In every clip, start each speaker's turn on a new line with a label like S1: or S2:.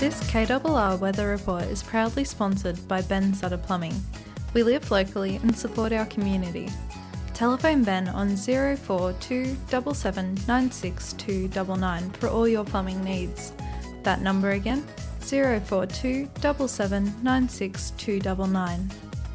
S1: This KRR weather report is proudly sponsored by Ben Sutter Plumbing. We live locally and support our community. Telephone Ben on 042 77 96299 for all your plumbing needs. That number again, 042 77 96299.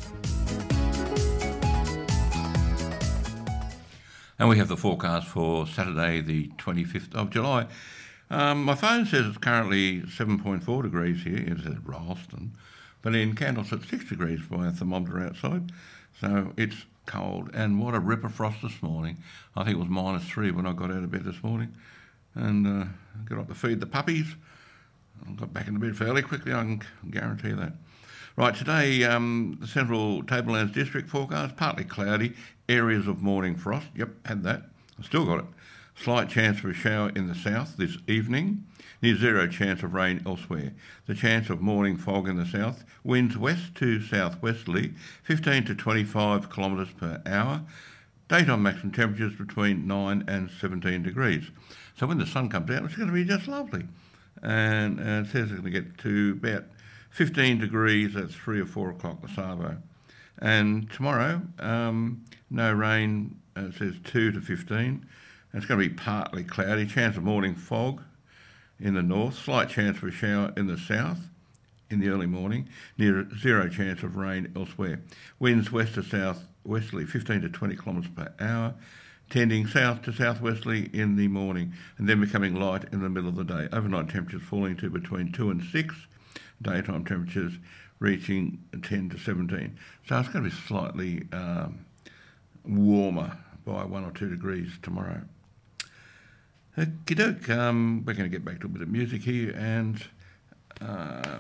S2: And we have the forecast for Saturday, the 25th of July. My phone says it's currently 7.4 degrees here. It's at Ralston. But in Candles it's 6 degrees by a thermometer outside. So it's cold. And what a ripper frost this morning. I think it was -3 when I got out of bed this morning. And got up to feed the puppies. I got back into bed fairly quickly, I can guarantee that. Right, today, the Central Tablelands District forecast, partly cloudy, areas of morning frost. Yep, had that. I've still got it. Slight chance for a shower in the south this evening. Near zero chance of rain elsewhere. The chance of morning fog in the south. Winds west to southwesterly, 15 to 25 kilometres per hour. Daytime maximum temperatures between 9 and 17 degrees. So when the sun comes out, it's going to be just lovely. And it says it's going to get to about 15 degrees at 3 or 4 o'clock this arvo. And tomorrow, no rain, it says 2 to 15. And it's going to be partly cloudy, chance of morning fog in the north, slight chance for a shower in the south in the early morning, near zero chance of rain elsewhere. Winds west to southwesterly, 15 to 20 kilometres per hour, tending south to southwesterly in the morning and then becoming light in the middle of the day. Overnight temperatures falling to between 2 and 6, daytime temperatures reaching 10 to 17. So it's going to be slightly warmer by 1 or 2 degrees tomorrow. Okey-doke, we're going to get back to a bit of music here and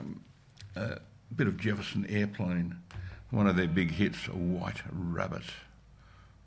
S2: a bit of Jefferson Airplane, one of their big hits, White Rabbit.